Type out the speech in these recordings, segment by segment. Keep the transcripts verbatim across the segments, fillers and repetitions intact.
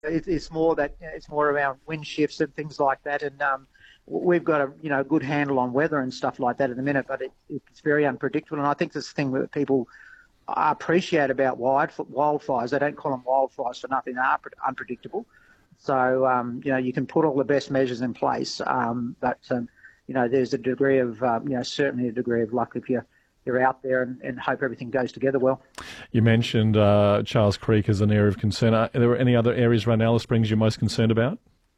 It, it's more that it's more around wind shifts and things like that, and um, we've got a you know good handle on weather and stuff like that at the minute, but it, it's very unpredictable. And I think this thing that people appreciate about wild, wildfires, they don't call them wildfires for nothing; they are unpredictable. So um, you know you can put all the best measures in place, um, but um, you know there's a degree of um, you know certainly a degree of luck if you you're out there and, and hope everything goes together well. You mentioned uh, Charles Creek as an area of concern. Are there any other areas around Alice Springs you're most concerned about?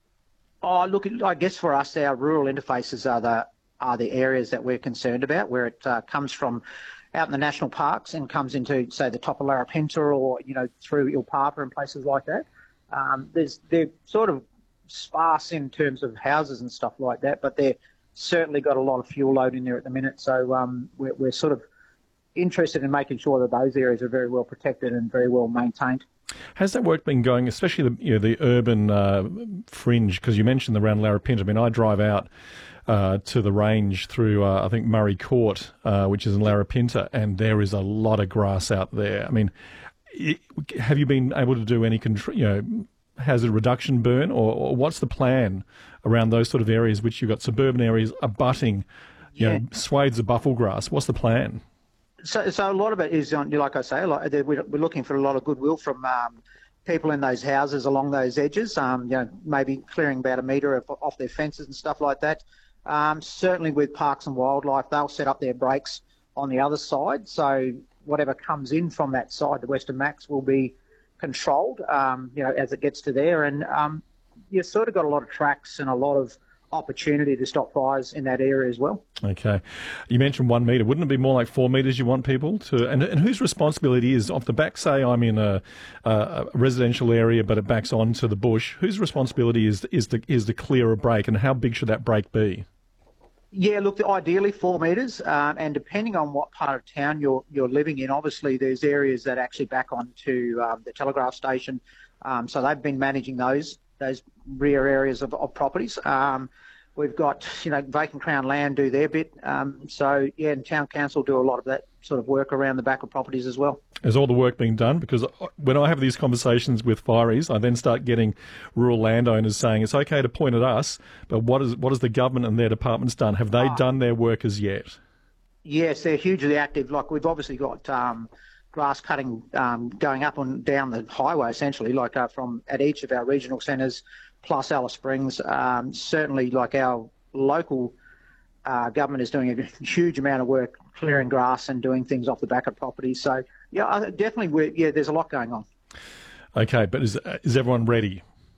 Oh, look, I guess for us, our rural interfaces are the are the areas that we're concerned about, where it uh, comes from out in the national parks and comes into, say, the top of Larapinta or, you know, through Ilpapa and places like that. Um, there's They're sort of sparse in terms of houses and stuff like that, but they're certainly got a lot of fuel load in there at the minute, so um, we're, we're sort of interested in making sure that those areas are very well protected and very well maintained. Has that work been going, especially the you know the urban uh, fringe? Because you mentioned around Larapinta. I mean, I drive out uh, to the range through uh, I think Murray Court, uh, which is in Larapinta, and there is a lot of grass out there. I mean, it, have you been able to do any control? You know. Hazard reduction burn, or, or what's the plan around those sort of areas which you've got suburban areas abutting, you yeah. know, swathes of buffel grass? What's the plan? So, so a lot of it is, on, like I say, a lot, we're looking for a lot of goodwill from um, people in those houses along those edges, um, you know, maybe clearing about a metre off their fences and stuff like that. Um, certainly with Parks and Wildlife, they'll set up their brakes on the other side, so whatever comes in from that side, the Western Macs, will be controlled, um, you know, as it gets to there, and um, you've sort of got a lot of tracks and a lot of opportunity to stop fires in that area as well. Okay, you mentioned one metre. Wouldn't it be more like four metres? You want people to, and, and whose responsibility is off the back? Say I'm in a, a residential area, but it backs onto the bush. Whose responsibility is is to is to clear a break, and how big should that break be? Yeah, look, ideally four metres, um, and depending on what part of town you're you're living in, obviously there's areas that actually back onto um, the telegraph station, um, so they've been managing those those rear areas of, of properties. Um, we've got, you know, Vacant Crown Land do their bit, um, so yeah, and Town Council do a lot of that sort of work around the back of properties as well. Is all the work being done? Because when I have these conversations with fireys, I then start getting rural landowners saying it's okay to point at us, but what is what has the government and their departments done? Have they oh. done their work as yet? Yes, they're hugely active. Like we've obviously got um, grass cutting um, going up and down the highway, essentially, like uh, from at each of our regional centres, plus Alice Springs. Um, certainly, like our local uh, government is doing a huge amount of work clearing grass and doing things off the back of property. So, yeah, I, definitely, we're, yeah, there's a lot going on. Okay, but is is everyone ready?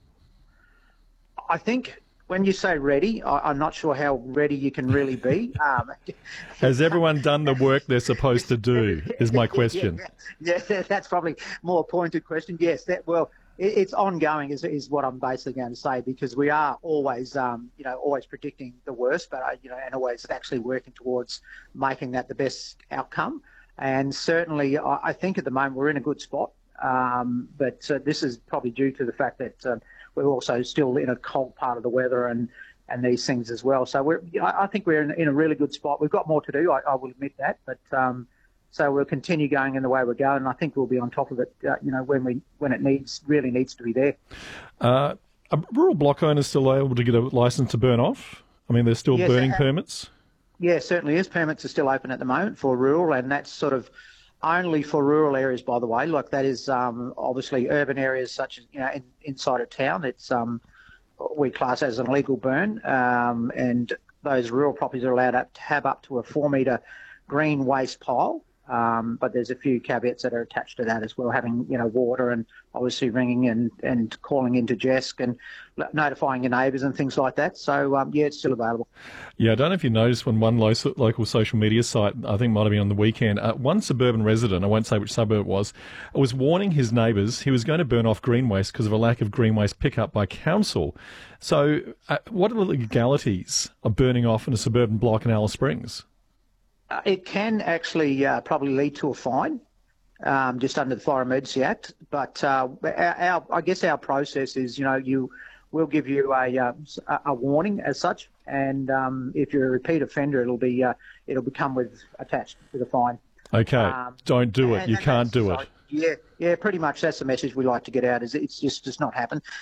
I think when you say ready, I, I'm not sure how ready you can really be. Um, Has everyone done the work they're supposed to do, is my question. Yeah, yeah, that's probably more pointed question. Yes, that well, it, it's ongoing is is what I'm basically going to say, because we are always, um, you know, always predicting the worst, but, uh, you know, and always actually working towards making that the best outcome. And certainly, I, I think at the moment we're in a good spot, um, but uh, this is probably due to the fact that uh, we're also still in a cold part of the weather and, and these things as well. So we're, you know, I think we're in, in a really good spot. We've got more to do, I, I will admit that, but um, so we'll continue going in the way we're going, and I think we'll be on top of it, uh, you know, when we when it needs really needs to be there. Uh, are rural block owners still able to get a licence to burn off? I mean, there's still yes, burning uh, permits? Yeah, certainly is. Permits are still open at the moment for rural, and that's sort of only for rural areas, by the way. Like that is um, obviously urban areas such as, you know, in, inside of town. It's um, we class as an illegal burn, um, and those rural properties are allowed to have up to a four metre green waste pile. Um, but there's a few caveats that are attached to that as well, having, you know, water and obviously ringing and, and calling into J E S C and notifying your neighbours and things like that. So, um, yeah, it's still available. Yeah, I don't know if you noticed when one lo- local social media site, I think might have been on the weekend, uh, one suburban resident, I won't say which suburb it was, was warning his neighbours he was going to burn off green waste because of a lack of green waste pickup by council. So uh, what are the legalities of burning off in a suburban block in Alice Springs? Uh, it can actually uh, probably lead to a fine, um, just under the Fire Emergency Act. But uh, our, our, I guess our process is, you know, you will give you a uh, a warning as such, and um, if you're a repeat offender, it'll be uh, it'll become with attached to the fine. Okay, um, don't do it. And, you and can't do so, it. Yeah, yeah, pretty much. That's the message we like to get out. Is it's just does not happen.